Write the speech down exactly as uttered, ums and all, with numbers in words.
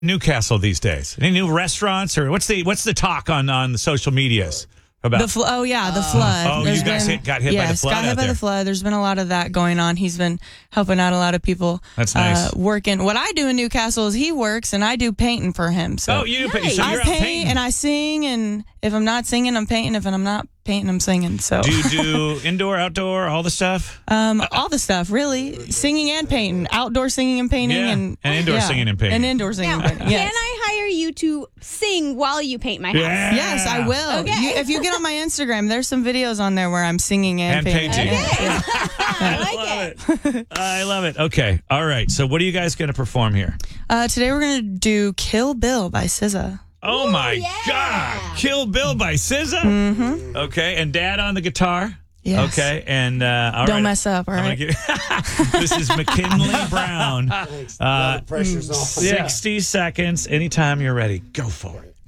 Newcastle these days? Any new restaurants or what's the what's the talk on on the social medias about? The fl- oh yeah, the flood. Oh, There's you guys been- hit, got hit yes, by the flood got hit out by there. the flood. There's been a lot of that going on. He's been helping out a lot of people. That's nice. Uh, working. What I do in Newcastle is he works and I do painting for him. So Oh, you do paint- Nice. so I you're out paint painting. and I sing, and if I'm not singing, I'm painting. If I'm not painting, I'm singing. So Do you do indoor, outdoor, all the stuff? um, all the stuff, really, singing and painting, outdoor singing and painting, Yeah, and and indoor yeah, singing and painting. and indoor singing. Now, and painting. Yes. can I hire you to sing while you paint my house? Yeah. Yes, I will. Okay. You, if you get on my Instagram, there's some videos on there where I'm singing and, And painting. Yeah, yeah. I like it. I love it. Okay. All right. So what are you guys going to perform here? Uh, today we're gonna do "Kill Bill" by S Z A. Oh, my yeah. God. Kill Bill by S Z A? Mm-hmm. Okay. And Dad on the guitar? Yes. Okay. And uh, all Don't right. mess up, all I'm right? gonna give- This is McKinley Brown. Uh, the pressure's off. sixty seconds. Anytime you're ready, go for it.